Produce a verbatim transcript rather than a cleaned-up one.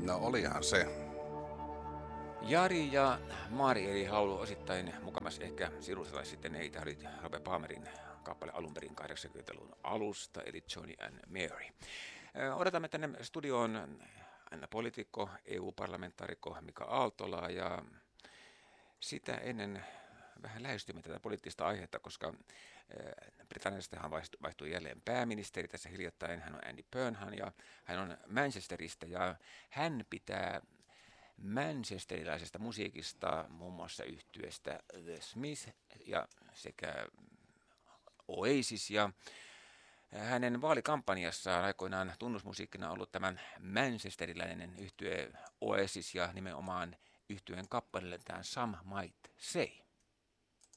No olihan se. Jari ja Mari eli laulu osittain mukamas ehkä siruselais sitten ei. Tämä oli Robert Palmerin kappale alun perin kahdeksankymmentäluvun alusta, eli Johnny and Mary. Ö, Odotamme tänne studioon Anna poliitikko, E U-parlamentaarikko Mika Aaltola ja sitä ennen vähän lähestymme tätä poliittista aihetta, koska Britanniastahan vaihtui jälleen pääministeri tässä hiljattain. Hän on Andy Burnham ja hän on Manchesterista ja hän pitää manchesterilaisesta musiikista, muun muassa yhtyeestä The Smiths ja sekä Oasis ja hänen vaalikampanjassaan aikoinaan tunnusmusiikkina ollut tämän manchesterilainen yhtye Oasis ja nimenomaan yhtyeen kappaleeltaan Some Might Say.